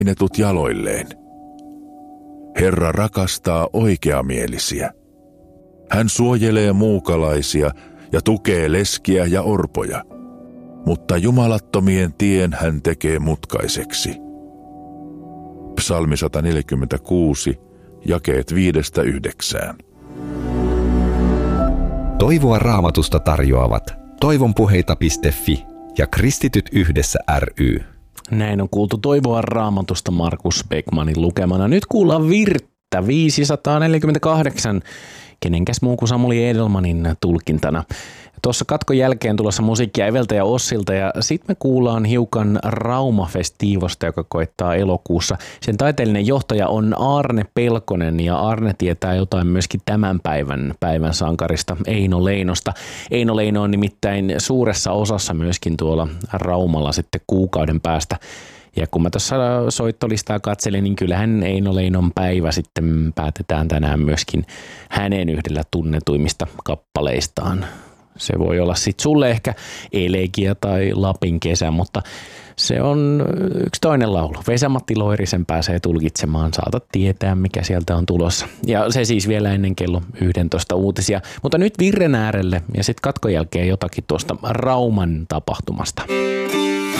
painetut jaloilleen. Herra rakastaa oikeamielisiä. Hän suojelee muukalaisia ja tukee leskiä ja orpoja, mutta jumalattomien tien hän tekee mutkaiseksi. Psalmi 146, jakeet 5-9. Toivoa Raamatusta tarjoavat toivonpuheita.fi ja Kristityt yhdessä ry. Näin on kuultu Toivoa Raamatusta Markus Beckmanin lukemana. Nyt kuullaan virttä 548, kenenkäs muu kuin Samuli Edelmanin tulkintana. Tuossa katkon jälkeen tulossa musiikkia Eveltä ja Ossilta ja sitten me kuullaan hiukan Rauma-festiivosta, joka koittaa elokuussa. Sen taiteellinen johtaja on Aarne Pelkonen ja Aarne tietää jotain myöskin tämän päivän sankarista Eino Leinosta. Eino Leino on nimittäin suuressa osassa myöskin tuolla Raumalla sitten kuukauden päästä. Ja kun mä tuossa soittolistaa katselin, niin kyllähän Eino Leinon päivä sitten päätetään tänään myöskin hänen yhdellä tunnetuimmista kappaleistaan. Se voi olla sitten sulle ehkä Elegia tai Lapin kesä, mutta se on yksi toinen laulu. Vesa-Matti Loirisen pääsee tulkitsemaan, saatat tietää mikä sieltä on tulossa. Ja se siis vielä ennen kello 11 uutisia. Mutta nyt virren äärelle ja sitten katkon jälkeen jotakin tuosta Rauman tapahtumasta.